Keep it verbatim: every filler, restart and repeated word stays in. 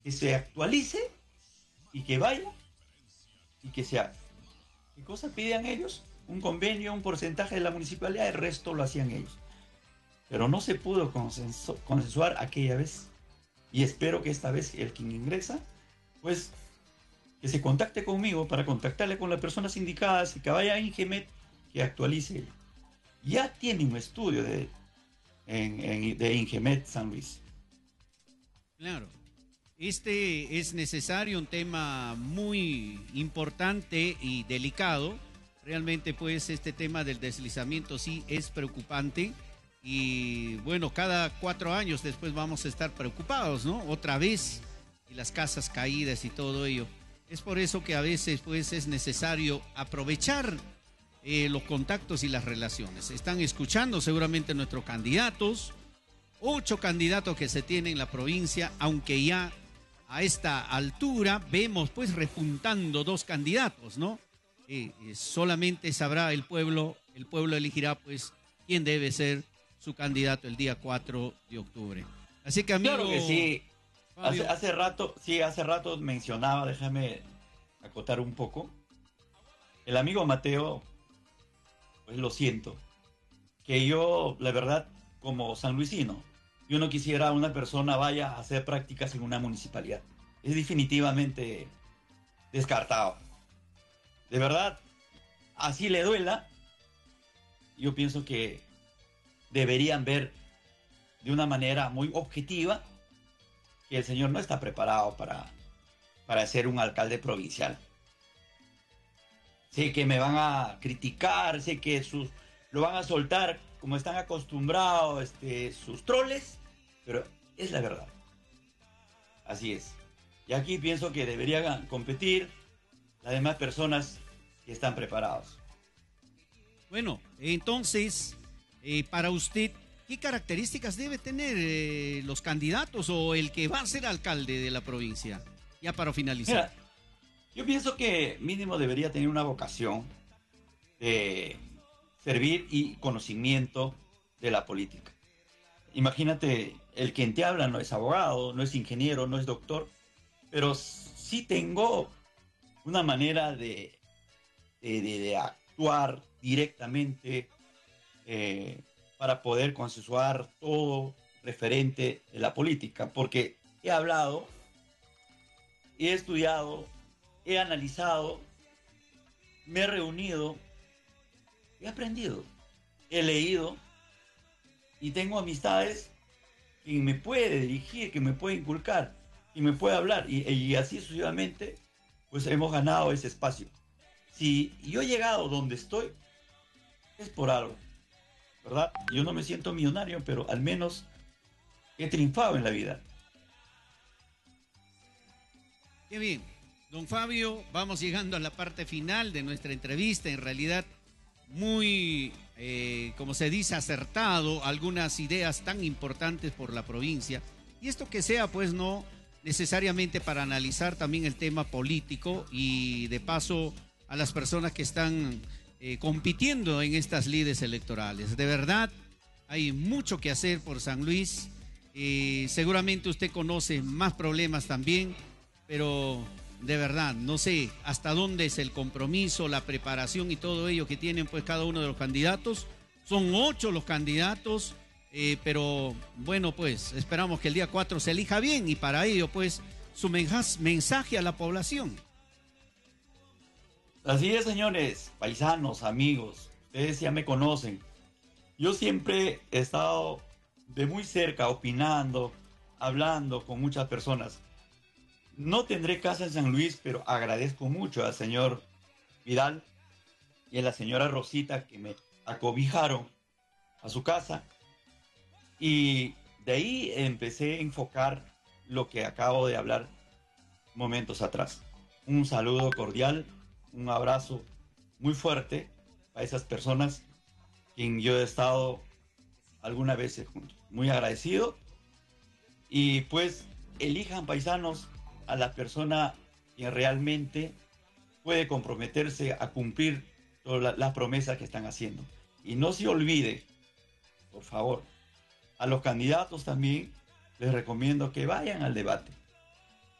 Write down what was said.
que se actualice y que vaya y que se haga. ¿Qué cosa pedían ellos? Un convenio, un porcentaje de la municipalidad, el resto lo hacían ellos. Pero no se pudo consenso, consensuar aquella vez. Y espero que esta vez el quien ingresa, pues que se contacte conmigo para contactarle con las personas indicadas y que vaya a Ingemet, que actualice. Ya tiene un estudio de, en, en, de Ingemet San Luis. Claro. Este es necesario, un tema muy importante y delicado. Realmente, pues, este tema del deslizamiento sí es preocupante. Y bueno, cada cuatro años después vamos a estar preocupados, ¿no? Otra vez, y las casas caídas y todo ello. Es por eso que a veces, pues, es necesario aprovechar eh, los contactos y las relaciones. Están escuchando seguramente nuestros candidatos, ocho candidatos que se tienen en la provincia, aunque ya a esta altura vemos, pues, repuntando dos candidatos, ¿no? Eh, eh, solamente sabrá el pueblo, el pueblo elegirá, pues, quién debe ser su candidato el día cuatro de octubre. Así que, amigo... Claro que sí. Fabio, Hace, hace rato, sí, hace rato mencionaba, déjame acotar un poco. El amigo Mateo, pues lo siento, que yo, la verdad, como sanluisino, yo no quisiera una persona vaya a hacer prácticas en una municipalidad. Es definitivamente descartado. De verdad, así le duela, yo pienso que deberían ver de una manera muy objetiva que el señor no está preparado para, para ser un alcalde provincial. Sé que me van a criticar, sé que sus, lo van a soltar como están acostumbrados este, sus troles, pero es la verdad. Así es. Y aquí pienso que deberían competir las demás personas que están preparados. bueno, entonces, eh, para usted, ¿qué características debe tener eh, los candidatos o el que va a ser alcalde de la provincia? Ya para finalizar. Mira, yo pienso que mínimo debería tener una vocación de servir y conocimiento de la política. Imagínate, el quien te habla no es abogado, no es ingeniero, no es doctor, pero sí tengo una manera de, de, de, de actuar directamente eh, para poder consensuar todo referente de la política, porque he hablado, he estudiado, he analizado, me he reunido, he aprendido, he leído y tengo amistades que me puede dirigir, que me puede inculcar y me puede hablar y, y así sucesivamente, pues hemos ganado ese espacio. Si yo he llegado donde estoy, es por algo, ¿verdad? Yo no me siento millonario, pero al menos he triunfado en la vida. Qué bien. Don Fabio, vamos llegando a la parte final de nuestra entrevista. En realidad, muy, eh, como se dice, acertado, algunas ideas tan importantes por la provincia. Y esto que sea, pues, no necesariamente para analizar también el tema político y, de paso, a las personas que están eh, compitiendo en estas lides electorales. De verdad, hay mucho que hacer por San Luis. Eh, seguramente usted conoce más problemas también, pero de verdad, no sé hasta dónde es el compromiso, la preparación y todo ello que tienen pues cada uno de los candidatos. Son ocho los candidatos, eh, pero bueno, pues esperamos que el día cuatro se elija bien y para ello pues su mensaje a la población. Así es, señores, paisanos, amigos, ustedes ya me conocen. Yo siempre he estado de muy cerca opinando, hablando con muchas personas. No tendré casa en San Luis, pero agradezco mucho al señor Vidal y a la señora Rosita que me acobijaron a su casa. Y de ahí empecé a enfocar lo que acabo de hablar momentos atrás. Un saludo cordial, un abrazo muy fuerte a esas personas quien yo he estado alguna vez juntos. Muy agradecido. Y pues elijan, paisanos, a la persona que realmente puede comprometerse a cumplir todas las la promesas que están haciendo. Y no se olvide, por favor, a los candidatos también les recomiendo que vayan al debate.